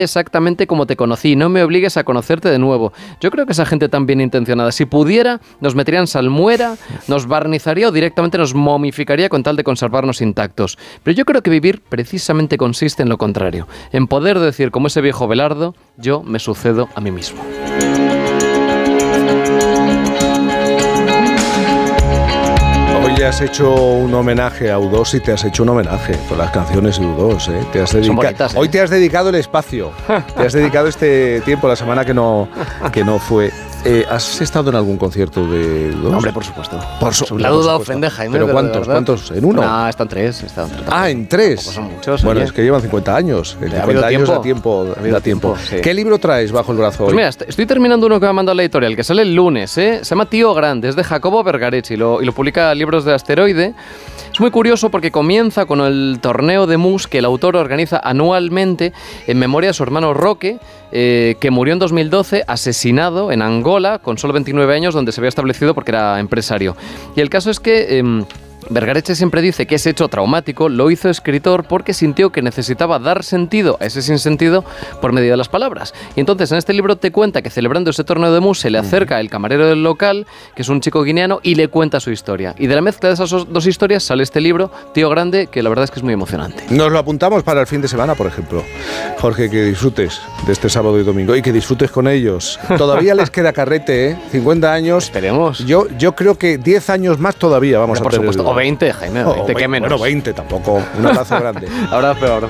exactamente como te conocí, no me obligues a conocerte de nuevo. Yo creo que esa gente tan bien intencionada, si pudiera, nos metería en salmuera, nos barnizaría o directamente nos momificaría con tal de conservarnos intactos. Pero yo creo que vivir precisamente consiste en lo contrario, en poder decir como ese viejo Belardo, yo me sucedo a mí mismo. Hoy has hecho un homenaje a U2 y te has hecho un homenaje con las canciones de U2, ¿eh? Son bonitas, ¿eh? Hoy te has dedicado el espacio, te has dedicado este tiempo, la semana que no fue. ¿Has estado en algún concierto de U2? Hombre, por supuesto. La duda ofende, Jaime. ¿Pero cuántos? ¿En uno? No, están tres. ¿En tres? Son muchos. Bueno, oye. Es que llevan 50 años. En 50 años da tiempo. Sí. ¿Qué libro traes bajo el brazo Pues hoy? mira, estoy terminando uno que me ha mandado la editorial, que sale el lunes, ¿eh? Se llama Tío Grande, es de Jacobo Vergarecci y lo publica Libros de Asteroide. Es muy curioso porque comienza con el torneo de mus que el autor organiza anualmente en memoria de su hermano Roque, que murió en 2012 asesinado en Angola con solo 29 años, donde se había establecido porque era empresario. Y el caso es que Vergarecci siempre dice que ese hecho traumático lo hizo escritor porque sintió que necesitaba dar sentido a ese sinsentido por medio de las palabras. Y entonces en este libro te cuenta que celebrando ese torneo de mus se le acerca el camarero del local, que es un chico guineano, y le cuenta su historia. Y de la mezcla de esas dos historias sale este libro, Tío Grande, que la verdad es que es muy emocionante. Nos lo apuntamos para el fin de semana, por ejemplo. Jorge, que disfrutes de este sábado y domingo y que disfrutes con ellos. Todavía les queda carrete, ¿eh? 50 años. Esperemos. Yo creo que 10 años más todavía vamos a tener. Por supuesto. O 20, Jaime, 20, ¿qué menos? Bueno, 20 tampoco. Un abrazo grande. Ahora peor.